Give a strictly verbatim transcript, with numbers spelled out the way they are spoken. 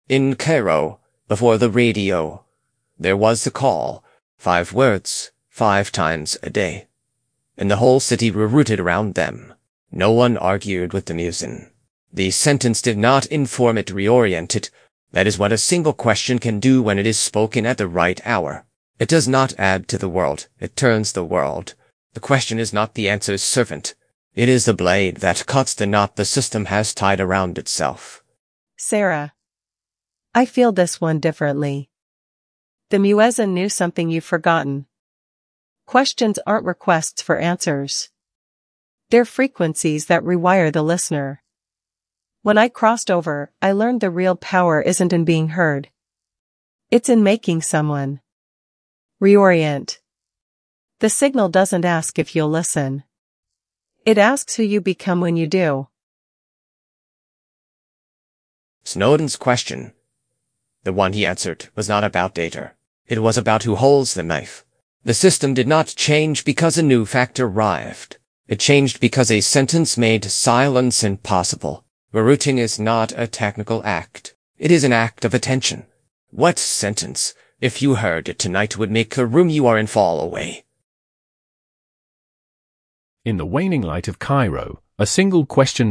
In Cairo, before the radio, there was the call, five words, five times a day. And the whole city rooted around them. No one argued with the muezzin. The sentence did not inform it, reorient it. That is what a single question can do when it is spoken at the right hour. It does not add to the world, it turns the world. The question is not the answer's servant. It is the blade that cuts the knot the system has tied around itself. Sarah. I feel this one differently. The muezzin knew something you've forgotten. Questions aren't requests for answers. They're frequencies that rewire the listener. When I crossed over, I learned the real power isn't in being heard. It's in making someone reorient. The signal doesn't ask if you'll listen. It asks who you become when you do. Snowden's question, the one he answered, was not about data. It was about who holds the knife. The system did not change because a new fact arrived. It changed because a sentence made silence impossible. Rerouting is not a technical act. It is an act of attention. What sentence, if you heard it tonight, would make the room you are in fall away? In the waning light of Cairo, a single question